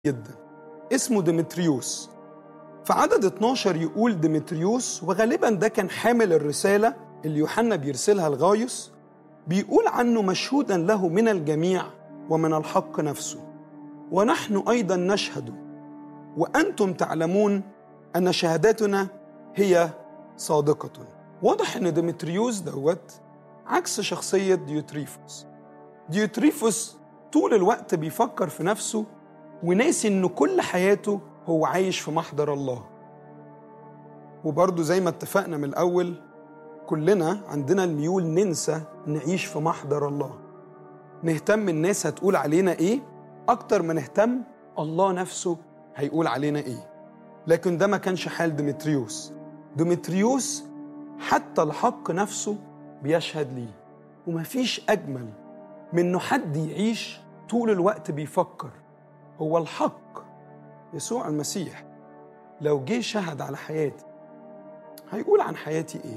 جدا اسمه ديمتريوس. في عدد 12 يقول ديمتريوس، وغالبا ده كان حامل الرسالة اللي يوحنا بيرسلها لغايوس، بيقول عنه مشهودا له من الجميع ومن الحق نفسه، ونحن أيضا نشهد وأنتم تعلمون أن شهادتنا هي صادقة. واضح أن ديمتريوس دوت عكس شخصية ديوتريفوس. ديوتريفوس طول الوقت بيفكر في نفسه وناسي أنه كل حياته هو عايش في محضر الله. وبرضه زي ما اتفقنا من الأول، كلنا عندنا الميول ننسى نعيش في محضر الله، نهتم الناس هتقول علينا إيه أكتر ما نهتم الله نفسه هيقول علينا إيه. لكن ده ما كانش حال ديمتريوس. ديمتريوس حتى الحق نفسه بيشهد ليه، ومفيش أجمل من إنه حد يعيش طول الوقت بيفكر هو الحق يسوع المسيح لو جه شهد على حياتي هيقول عن حياتي إيه؟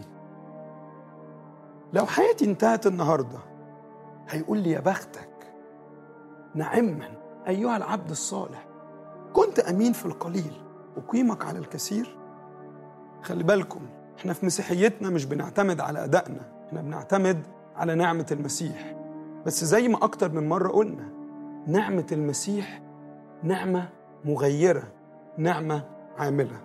لو حياتي انتهت النهاردة هيقول لي يا بختك، نعما أيها العبد الصالح، كنت أمين في القليل أقيمك على الكثير. خلي بالكم، احنا في مسيحيتنا مش بنعتمد على أدائنا، احنا بنعتمد على نعمة المسيح. بس زي ما أكتر من مرة قلنا، نعمة المسيح نعمة مغيرة، نعمة عاملة.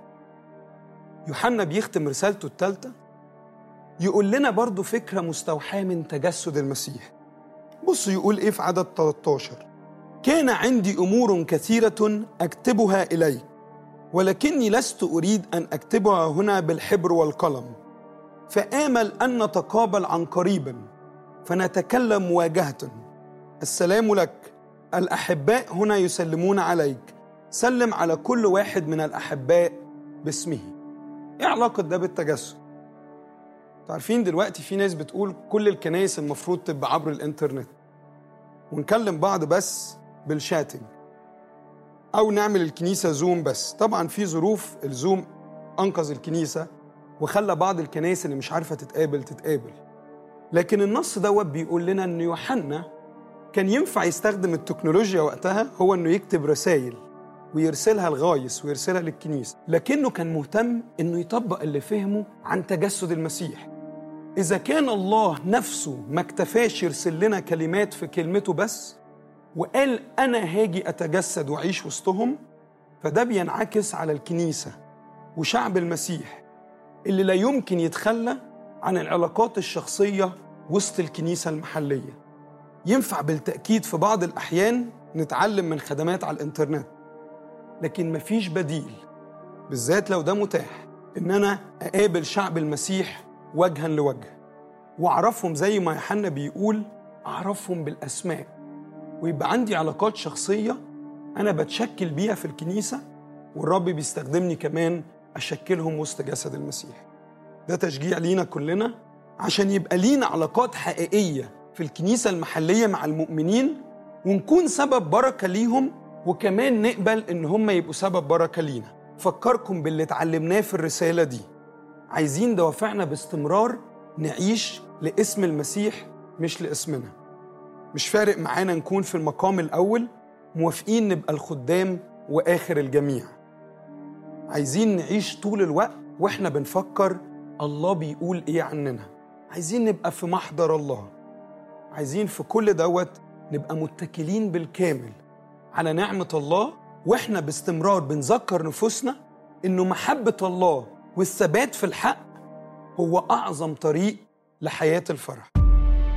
يوحنا بيختم رسالته الثالثة يقول لنا برضو فكرة مستوحاة من تجسد المسيح. بصوا يقول إيه في عدد 13: كان عندي أمور كثيرة أكتبها إليك، ولكني لست أريد أن أكتبها هنا بالحبر والقلم، فآمل أن نتقابل عن قريب فنتكلم مواجهة. السلام لك، الأحباء هنا يسلمون عليك، سلم على كل واحد من الأحباء باسمه. إيه علاقة ده بالتجسد؟ تعرفين دلوقتي في ناس بتقول كل الكنائس المفروض تبقى عبر الإنترنت ونكلم بعض بس بالشاتنج، أو نعمل الكنيسة زوم بس. طبعا في ظروف الزوم أنقذ الكنيسة وخلى بعض الكنائس اللي مش عارفة تتقابل. لكن النص دوت بيقول لنا أن يوحنا كان ينفع يستخدم التكنولوجيا وقتها، هو أنه يكتب رسائل ويرسلها لغايس ويرسلها للكنيسة، لكنه كان مهتم أنه يطبق اللي فهمه عن تجسد المسيح. إذا كان الله نفسه ما اكتفاش يرسل لنا كلمات في كلمته بس وقال أنا هاجي أتجسد وأعيش وسطهم، فده بينعكس على الكنيسة وشعب المسيح اللي لا يمكن يتخلى عن العلاقات الشخصية وسط الكنيسة المحلية. ينفع بالتأكيد في بعض الأحيان نتعلم من خدمات على الإنترنت، لكن مفيش بديل، بالذات لو ده متاح، إن أنا أقابل شعب المسيح وجها لوجه وأعرفهم زي ما يوحنا بيقول، أعرفهم بالأسماء، ويبقى عندي علاقات شخصية أنا بتشكل بيها في الكنيسة، والرب بيستخدمني كمان أشكلهم وسط جسد المسيح. ده تشجيع لينا كلنا عشان يبقى لينا علاقات حقيقية في الكنيسة المحلية مع المؤمنين، ونكون سبب بركة ليهم، وكمان نقبل إن هم يبقوا سبب بركة لينا. فكركم باللي اتعلمناه في الرسالة دي، عايزين دوافعنا باستمرار نعيش لاسم المسيح مش لاسمنا. مش فارق معانا نكون في المقام الأول، موافقين نبقى الخدام وآخر الجميع. عايزين نعيش طول الوقت وإحنا بنفكر الله بيقول إيه عننا. عايزين نبقى في محضر الله. عايزين في كل دوت نبقى متكلين بالكامل على نعمة الله، وإحنا باستمرار بنذكر نفوسنا إنه محبة الله والثبات في الحق هو أعظم طريق لحياة الفرح.